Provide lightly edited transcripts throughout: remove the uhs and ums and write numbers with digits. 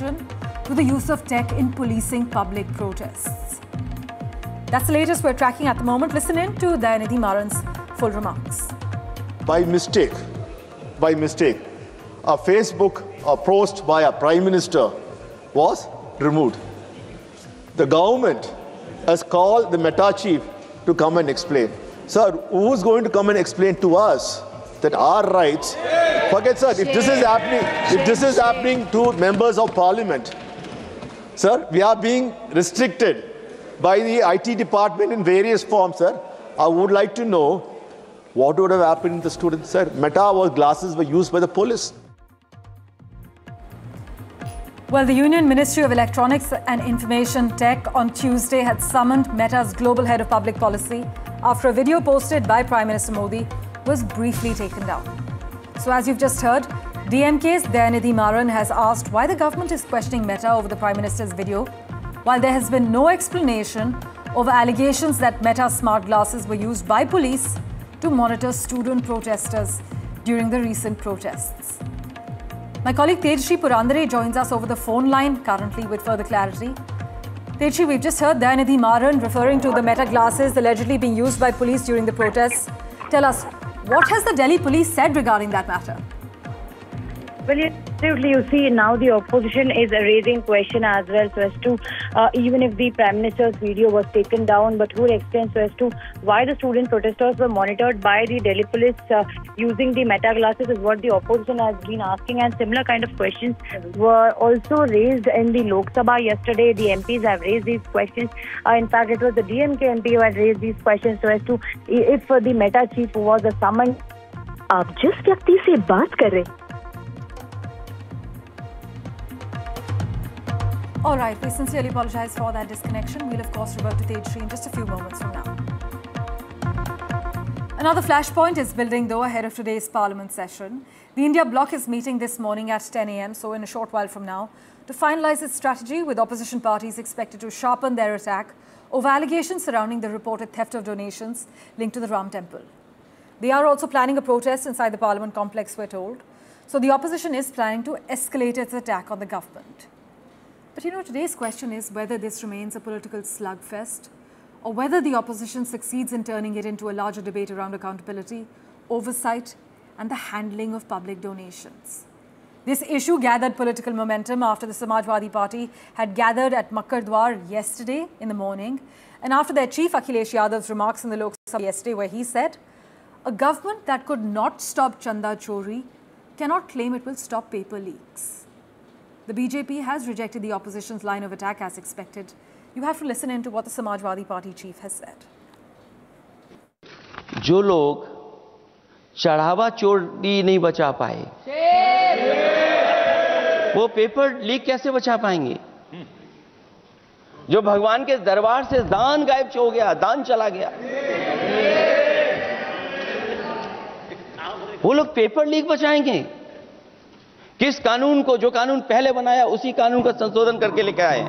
reaction to the use of tech in policing public protests. That's the latest we're tracking at the moment. Listen in to Dayanidhi Maran's full remarks. By mistake, a Facebook post by a Prime Minister was removed. The government has called the Meta chief to come and explain. Sir, who's going to come and explain to us that our rights... Forget, sir, if this is happening to members of parliament, sir, we are being restricted by the IT department in various forms, sir. I would like to know what would have happened to the students, sir. Meta glasses were used by the police. Well, the Union Ministry of Electronics and Information Tech on Tuesday had summoned Meta's global head of public policy after a video posted by Prime Minister Modi was briefly taken down. So as you've just heard, DMK's Dayanidhi Maran has asked why the government is questioning Meta over the Prime Minister's video, while there has been no explanation over allegations that Meta's smart glasses were used by police to monitor student protesters during the recent protests. My colleague Tejshri Purandare joins us over the phone line currently with further clarity. Tejshri, we've just heard Dayanidhi Maran referring to the Meta glasses allegedly being used by police during the protests. Tell us, what has the Delhi police said regarding that matter? Well, absolutely. You see, now the opposition is raising question as well, so as to even if the Prime Minister's video was taken down, but who explains so as to why the student protesters were monitored by the Delhi police using the Meta glasses is what the opposition has been asking, and similar kind of questions were also raised in the Lok Sabha yesterday. The MPs have raised these questions. In fact, it was the DMK MP who had raised these questions so as to if the Meta chief was a summoned. आप जिस व्यक्ति से बात कर रहे All right, we sincerely apologize for that disconnection. We'll, of course, revert to Tejshri in just a few moments from now. Another flashpoint is building, though, ahead of today's Parliament session. The India Bloc is meeting this morning at 10 a.m., so in a short while from now, to finalise its strategy, with opposition parties expected to sharpen their attack over allegations surrounding the reported theft of donations linked to the Ram Temple. They are also planning a protest inside the Parliament complex, we're told. So the opposition is planning to escalate its attack on the government. But today's question is whether this remains a political slugfest or whether the opposition succeeds in turning it into a larger debate around accountability, oversight and the handling of public donations. This issue gathered political momentum after the Samajwadi Party had gathered at Makkar Dwar yesterday in the morning, and after their chief Akhilesh Yadav's remarks in the Lok Sabha yesterday, where he said, a government that could not stop Chanda Chori cannot claim it will stop paper leaks. The BJP has rejected the opposition's line of attack as expected. You have to listen in to what the Samajwadi Party chief has said. जो लोग चढ़ावा चोरी नहीं बचा पाए, वो paper leak कैसे बचा पाएंगे? जो भगवान के दरबार से दान गायब हो गया, दान चला गया, वो लोग पेपर लीक बचाएंगे? किस कानून को, जो कानून पहले बनाया उसी कानून का संशोधन करके लेकर आए?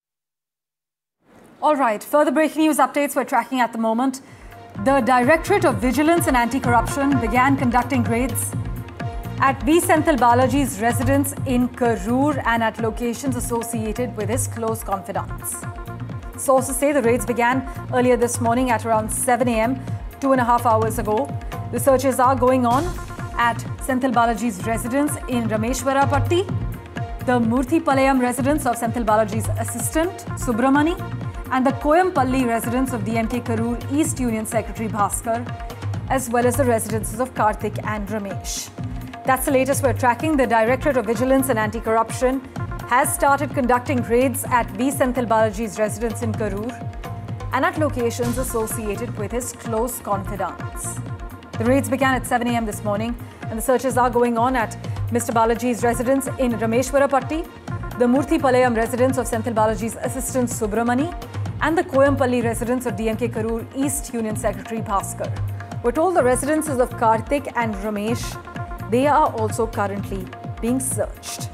All right, further breaking news updates we're tracking at the moment. The Directorate of Vigilance and Anti-Corruption began conducting raids at V. Senthil Balaji's residence in Karur and at locations associated with his close confidants. Sources say the raids began earlier this morning at around 7 a.m., 2.5 hours ago. The searches are going on at Senthil Balaji's residence in Rameshwara Patti, the Murthy Palayam residence of Senthil Balaji's assistant, Subramani, and the Koyampalli residence of DMK Karur East Union Secretary Bhaskar, as well as the residences of Karthik and Ramesh. That's the latest we're tracking. The Directorate of Vigilance and Anti-Corruption has started conducting raids at V. Senthil Balaji's residence in Karur and at locations associated with his close confidants. The raids began at 7 a.m. this morning, and the searches are going on at Mr. Balaji's residence in Rameshwara Patti, the Murthy Palayam residence of Senthil Balaji's assistant Subramani, and the Koyampalli residence of DMK Karur East Union Secretary Bhaskar. We're told the residences of Karthik and Ramesh, they are also currently being searched.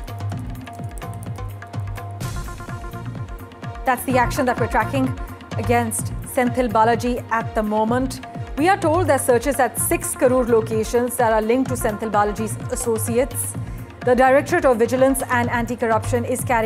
That's the action that we're tracking against Senthil Balaji at the moment. We are told there are searches at 6 Karur locations that are linked to Senthil Balaji's associates. The Directorate of Vigilance and Anti-Corruption is carrying